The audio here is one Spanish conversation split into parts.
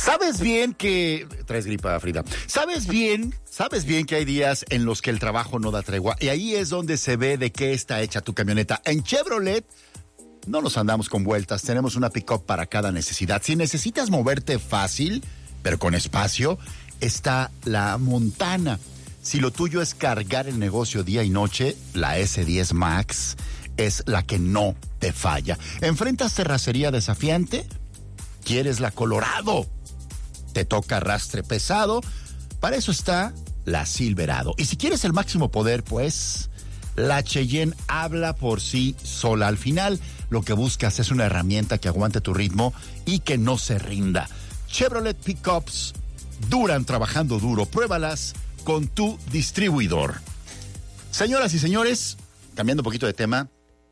¿Sabes bien que... Traes gripa, Frida. ¿Sabes bien que hay días en los que el trabajo no da tregua? Y ahí es donde se ve de qué está hecha tu camioneta. En Chevrolet no nos andamos con vueltas. Tenemos una pick-up para cada necesidad. Si necesitas moverte fácil, pero con espacio, está la Montana. Si lo tuyo es cargar el negocio día y noche, la S10 Max es la que no te falla. ¿Enfrentas terracería desafiante? ¿Quieres la Colorado? ¿Te toca arrastre pesado? Para eso está la Silverado. Y si quieres el máximo poder, pues la Cheyenne habla por sí sola. Al final, lo que buscas es una herramienta que aguante tu ritmo y que no se rinda. Chevrolet Pickups duran trabajando duro. Pruébalas con tu distribuidor. Señoras y señores, cambiando un poquito de tema,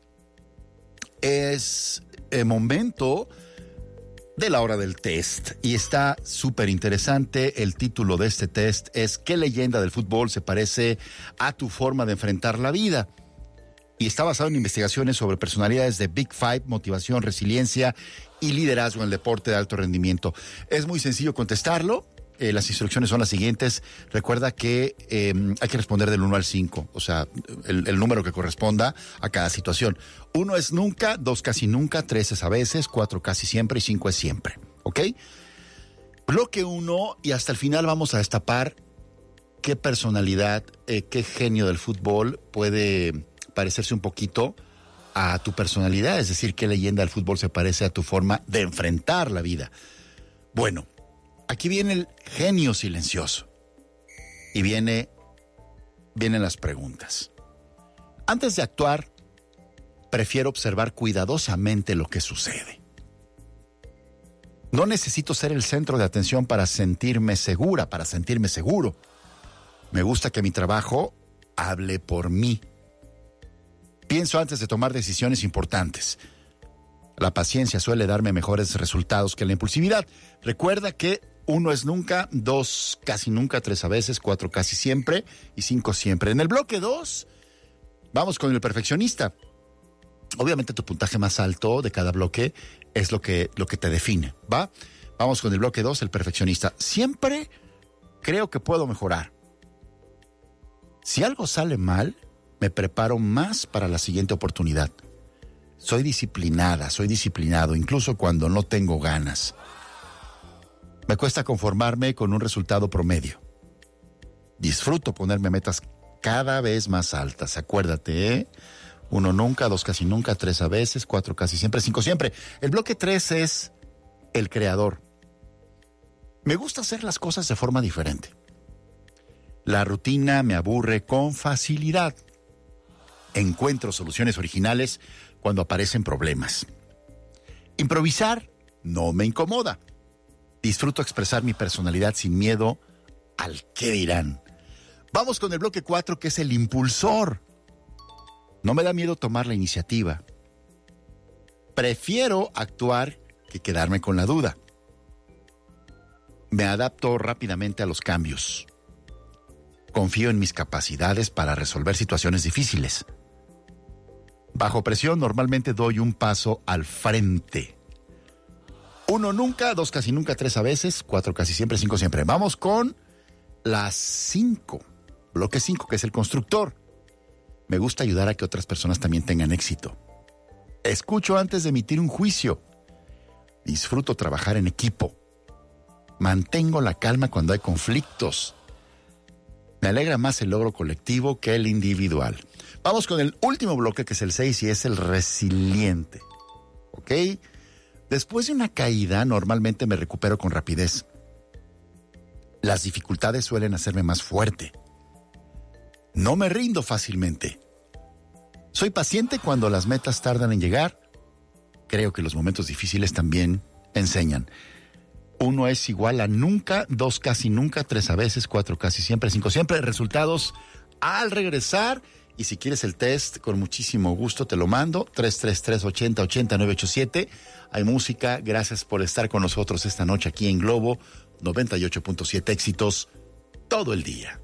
es el momento de la hora del test y está súper interesante. El título de este test es ¿qué leyenda del fútbol se parece a tu forma de enfrentar la vida? Y está basado en investigaciones sobre personalidades de Big Five, motivación, resiliencia y liderazgo en el deporte de alto rendimiento. Es muy sencillo contestarlo. Las instrucciones son las siguientes. Recuerda que hay que responder del 1 al 5, o sea, el número que corresponda a cada situación. 1 es nunca, 2 casi nunca, 3 es a veces, 4 casi siempre y 5 es siempre, ¿ok? Bloque 1 y hasta el final vamos a destapar qué personalidad, qué genio del fútbol puede parecerse un poquito a tu personalidad, es decir, qué leyenda del fútbol se parece a tu forma de enfrentar la vida. Bueno, aquí viene el genio silencioso y vienen las preguntas. Antes de actuar, prefiero observar cuidadosamente lo que sucede. No necesito ser el centro de atención para sentirme segura, para sentirme seguro. Me gusta que mi trabajo hable por mí. Pienso antes de tomar decisiones importantes. La paciencia suele darme mejores resultados que la impulsividad. Recuerda que 1 es nunca, 2 casi nunca, 3 a veces, 4 casi siempre y 5 siempre. En el bloque 2, vamos con el perfeccionista. Obviamente tu puntaje más alto de cada bloque es lo que te define, ¿va? Vamos con el bloque 2, el perfeccionista. Siempre creo que puedo mejorar. Si algo sale mal, me preparo más para la siguiente oportunidad. Soy disciplinado, incluso cuando no tengo ganas. Me cuesta conformarme con un resultado promedio. Disfruto ponerme metas cada vez más altas. Acuérdate, ¿eh? 1 nunca, 2 casi nunca, 3 a veces, 4 casi siempre, 5 siempre. El bloque 3 es el creador. Me gusta hacer las cosas de forma diferente. La rutina me aburre con facilidad. Encuentro soluciones originales cuando aparecen problemas. Improvisar no me incomoda. Disfruto expresar mi personalidad sin miedo al qué dirán. Vamos con el bloque 4, que es el impulsor. No me da miedo tomar la iniciativa. Prefiero actuar que quedarme con la duda. Me adapto rápidamente a los cambios. Confío en mis capacidades para resolver situaciones difíciles. Bajo presión normalmente doy un paso al frente. 1 nunca, 2 casi nunca, 3 a veces, 4 casi siempre, 5 siempre. Vamos con las 5. Bloque 5, que es el constructor. Me gusta ayudar a que otras personas también tengan éxito. Escucho antes de emitir un juicio. Disfruto trabajar en equipo. Mantengo la calma cuando hay conflictos. Me alegra más el logro colectivo que el individual. Vamos con el último bloque, que es el 6, y es el resiliente. ¿Ok? Después de una caída, normalmente me recupero con rapidez. Las dificultades suelen hacerme más fuerte. No me rindo fácilmente. Soy paciente cuando las metas tardan en llegar. Creo que los momentos difíciles también enseñan. 1 es igual a nunca, 2 casi nunca, 3 a veces, 4 casi siempre, 5 siempre. Resultados al regresar. Y si quieres el test, con muchísimo gusto te lo mando. 333-80-80-987. Hay música. Gracias por estar con nosotros esta noche aquí en Globo 98.7. Éxitos todo el día.